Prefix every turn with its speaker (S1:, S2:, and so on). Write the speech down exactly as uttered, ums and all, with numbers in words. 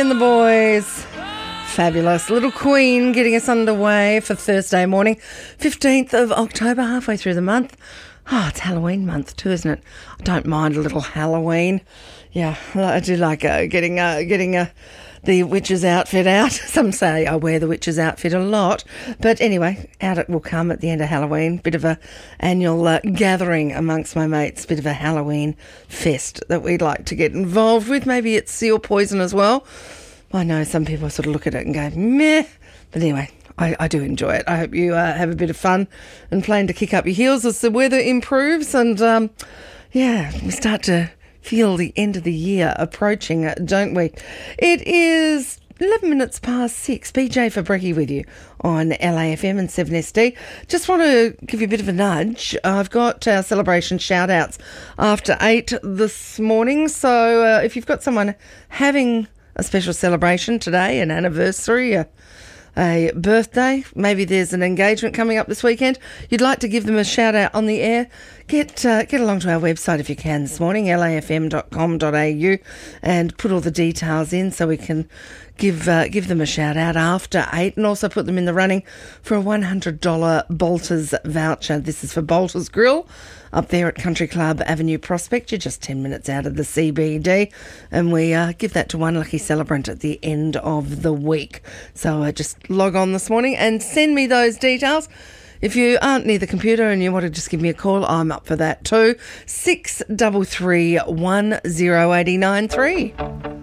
S1: And the boys. Fabulous. Little Queen getting us underway for Thursday morning, fifteenth of October, halfway through the month. Oh, it's Halloween month too, isn't it? I don't mind a little Halloween. Yeah, I do like uh, getting uh, getting uh, the witch's outfit out. Some say I wear the witch's outfit a lot. But anyway, out it will come at the end of Halloween. Bit of a annual uh, gathering amongst my mates. Bit of a Halloween fest that we'd like to get involved with. Maybe it's seal poison as well. I know some people sort of look at it and go, meh. But anyway, I, I do enjoy it. I hope you uh, have a bit of fun and plan to kick up your heels as the weather improves. And, um, yeah, we start to feel the end of the year approaching, uh, don't we? It is eleven minutes past six. B J for Brekkie with you on L A F M and seven S D. Just want to give you a bit of a nudge. I've got our celebration shout-outs after eight this morning. So uh, if you've got someone having a special celebration today, an anniversary, a, a birthday, maybe there's an engagement coming up this weekend, you'd like to give them a shout out on the air, get uh, get along to our website if you can this morning, L A F M dot com dot A U, and put all the details in so we can give uh, give them a shout out after eight, and also put them in the running for a one hundred dollars Bolters voucher. This is for Bolters Grill up there at Country Club Avenue Prospect. You're just ten minutes out of the C B D, and we uh, give that to one lucky celebrant at the end of the week. So uh, just log on this morning and send me those details. If you aren't near the computer and you want to just give me a call, I'm up for that too. six three three one zero eight nine three.